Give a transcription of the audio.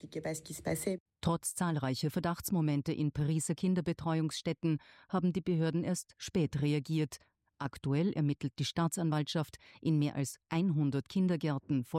Trotz zahlreicher Verdachtsmomente in Pariser Kinderbetreuungsstätten haben die Behörden erst spät reagiert. Aktuell ermittelt die Staatsanwaltschaft in mehr als 100 Kindergärten,